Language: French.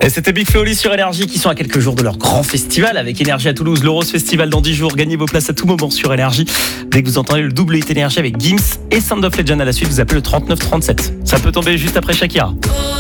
Et c'était Big Flo et Oli sur Énergie qui sont à quelques jours de leur grand festival avec Énergie à Toulouse, le Rose Festival dans 10 jours. Gagnez vos places à tout moment sur Énergie. Dès que vous entendez le double hit Énergie avec Gims et Sound of Legend à la suite, vous appelez le 39 37. Ça peut tomber juste après Shakira.